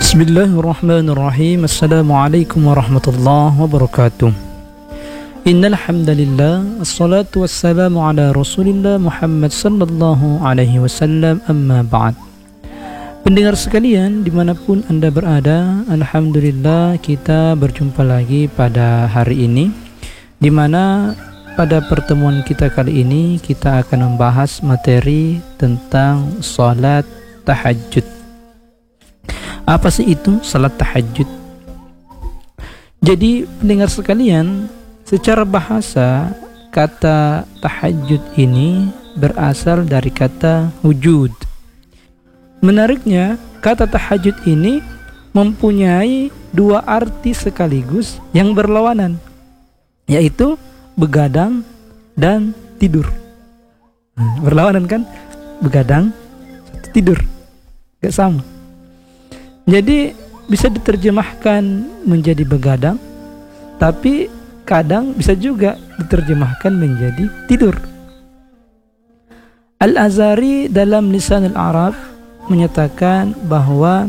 Bismillahirrahmanirrahim. Assalamualaikum warahmatullahi wabarakatuh. Innal hamdalillah, assalatu wassalamu ala Rasulillah Muhammad sallallahu alaihi wasallam, amma ba'd. Pendengar sekalian dimanapun Anda berada, alhamdulillah kita berjumpa lagi pada hari ini, di mana pada pertemuan kita kali ini kita akan membahas materi tentang salat tahajud. Apa sih itu salat tahajud? Jadi pendengar sekalian, secara bahasa kata tahajud ini berasal dari kata wujud. Menariknya, kata tahajud ini mempunyai dua arti sekaligus yang berlawanan, yaitu begadang dan tidur. Berlawanan kan? Begadang, tidur, gak sama. Jadi bisa diterjemahkan menjadi begadang, tapi kadang bisa juga diterjemahkan menjadi tidur. Al-Azhari dalam Lisan al-Arab menyatakan bahwa